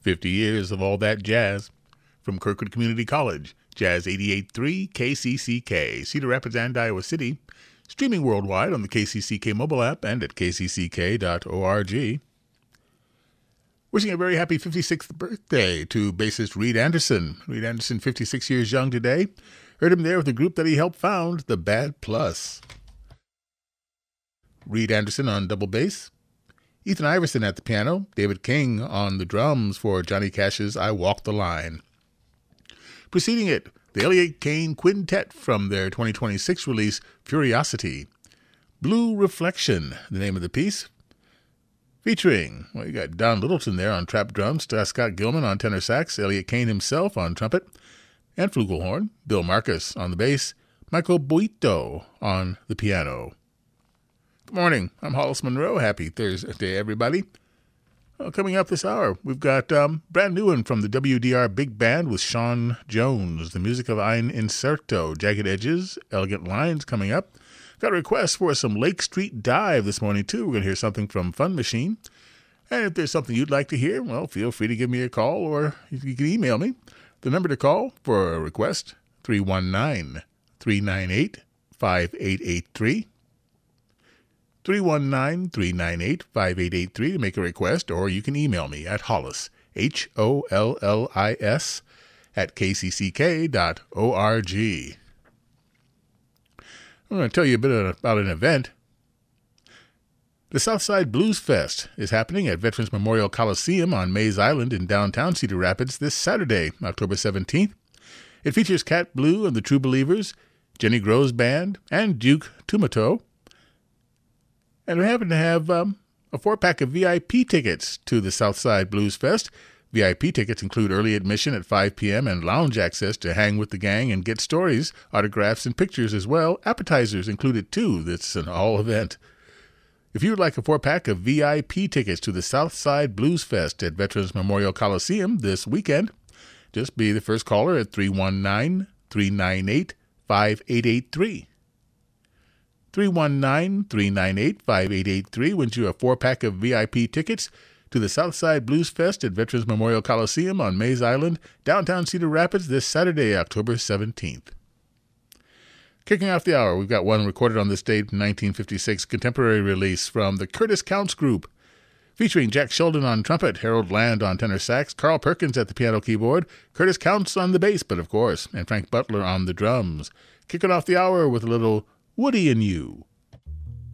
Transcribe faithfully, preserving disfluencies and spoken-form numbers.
fifty years of all that jazz. From Kirkwood Community College, Jazz eighty-eight point three K C C K, Cedar Rapids and Iowa City. Streaming worldwide on the K C C K mobile app and at k c c k dot org. Wishing a very happy fifty-sixth birthday to bassist Reed Anderson. Reed Anderson, fifty-six years young today. Heard him there with the group that he helped found, the Bad Plus. Reed Anderson on double bass. Ethan Iverson at the piano. David King on the drums for Johnny Cash's I Walk the Line. Preceding it, the Elliott Kane Quintet from their twenty twenty-six release, Furiosity. Blue Reflection, the name of the piece. Featuring, well, you got Don Littleton there on trap drums, Scott Gilman on tenor sax, Elliott Kane himself on trumpet and flugelhorn, Bill Marcus on the bass, Michael Boito on the piano. Good morning, I'm Hollis Monroe. Happy Thursday, everybody. Well, coming up this hour, we've got um, brand new one from the W D R Big Band with Sean Jones, the music of Ein Incerto, Jagged Edges, Elegant Lines coming up. Got a request for some Lake Street Dive this morning, too. We're going to hear something from Fun Machine. And if there's something you'd like to hear, well, feel free to give me a call or you can email me. The number to call for a request, three one nine, three nine eight, five eight eight three. three one nine, three nine eight, five eight eight three to make a request, or you can email me at Hollis, H O L L I S, at k c c k dot org. I'm going to tell you a bit about an event. The Southside Blues Fest is happening at Veterans Memorial Coliseum on Mays Island in downtown Cedar Rapids this Saturday, October seventeenth. It features Cat Blue and the True Believers, Jenny Groves Band, and Duke Tumato. And we happen to have um, a four-pack of V I P tickets to the Southside Blues Fest. V I P tickets include early admission at five p.m. and lounge access to hang with the gang and get stories, autographs, and pictures as well. Appetizers included, too. It's an all event. If you would like a four-pack of V I P tickets to the Southside Blues Fest at Veterans Memorial Coliseum this weekend, just be the first caller at three one nine, three nine eight, five eight eight three. three one nine, three nine eight, five eight eight three wins you a four-pack of V I P tickets to the Southside Blues Fest at Veterans Memorial Coliseum on Mays Island, downtown Cedar Rapids, this Saturday, October seventeenth. Kicking off the hour, we've got one recorded on this date in nineteen fifty-six, contemporary release from the Curtis Counts Group, featuring Jack Sheldon on trumpet, Harold Land on tenor sax, Carl Perkins at the piano keyboard, Curtis Counts on the bass, but of course, and Frank Butler on the drums. Kicking off the hour with a little Woody and You.